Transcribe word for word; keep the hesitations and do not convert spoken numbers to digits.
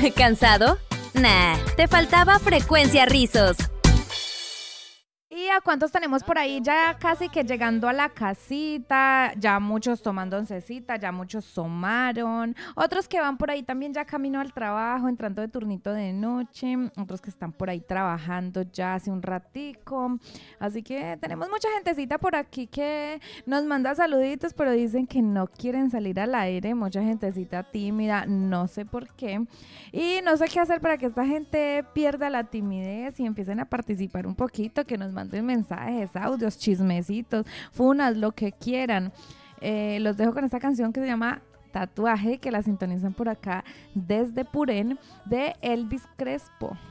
¿Cansado? Nah, te faltaba frecuencia rizos. ¿Y a cuántos tenemos por ahí? Ya casi que llegando a la casita, ya muchos tomando oncecita, ya muchos tomaron, otros que van por ahí también ya camino al trabajo, entrando de turnito de noche, otros que están por ahí trabajando ya hace un ratico, así que tenemos mucha gentecita por aquí que nos manda saluditos, pero dicen que no quieren salir al aire, mucha gentecita tímida, no sé por qué, y no sé qué hacer para que esta gente pierda la timidez y empiecen a participar un poquito, que nos manden mensajes, audios, chismecitos, funas, lo que quieran. Eh, los dejo con esta canción que se llama Tatuaje, que la sintonizan por acá desde Purén, de Elvis Crespo.